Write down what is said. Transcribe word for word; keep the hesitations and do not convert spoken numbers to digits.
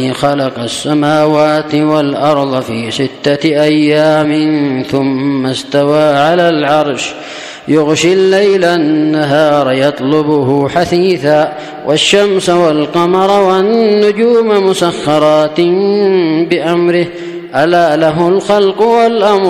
خلق السماوات والأرض في ستة أيام ثم استوى على العرش يغشي الليل النهار يطلبه حثيثا والشمس والقمر والنجوم مسخرات بأمره ألا له الخلق والأمر